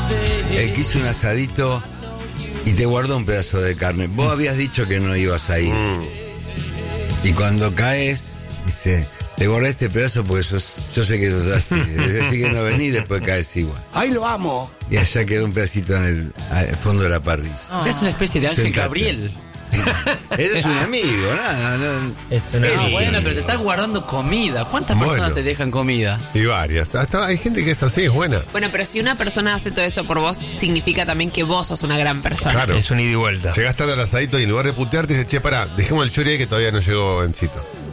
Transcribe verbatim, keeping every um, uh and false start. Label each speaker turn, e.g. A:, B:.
A: el que hizo un asadito y te guardó un pedazo de carne. Vos habías dicho que no ibas a ir. Mm. Y cuando caes, dice, te guardé este pedazo porque sos, yo sé que sos así. Así que no venís, después caes igual.
B: ¡Ay, lo amo!
A: Y allá quedó un pedacito en el, al fondo de la parrilla.
C: Oh. Es una especie de Ángel Sentate. Gabriel.
A: Ese es un amigo, nada, no, no.
C: Es una no, bueno, pero te estás guardando comida. ¿Cuántas bueno. personas te dejan comida?
D: Y varias. Hasta hay gente que es así, es buena.
E: Bueno, pero si una persona hace todo eso por vos, significa también que vos sos una gran persona.
D: Claro.
C: Es un ida y vuelta.
D: Llegás tarde al asadito y en lugar de putearte, dices, che, pará, dejemos el chori ahí que todavía no llegó Bencito.